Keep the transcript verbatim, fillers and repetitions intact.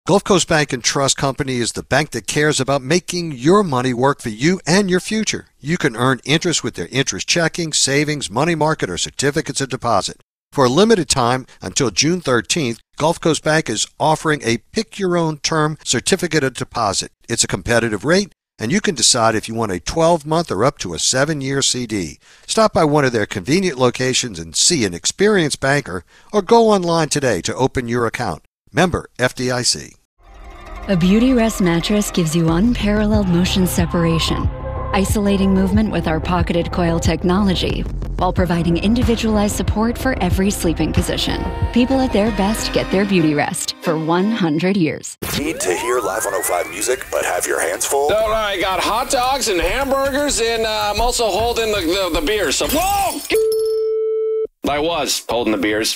Gulf Coast Bank and Trust Company is the bank that cares about making your money work for you and your future. You can earn interest with their interest checking, savings, money market, or certificates of deposit. For a limited time until June thirteenth, Gulf Coast Bank is offering a pick-your-own-term certificate of deposit. It's a competitive rate, and you can decide if you want a twelve-month or up to a seven-year C D. Stop by one of their convenient locations and see an experienced banker, or go online today to open your account. Member F D I C. A Beautyrest mattress gives you unparalleled motion separation, isolating movement with our pocketed coil technology, while providing individualized support for every sleeping position. People at their best get their Beautyrest for one hundred years. Need to hear Live one oh five music, but have your hands full? No, no, I got hot dogs and hamburgers, and uh, I'm also holding the, the, the beers. So, whoa! I was holding the beers.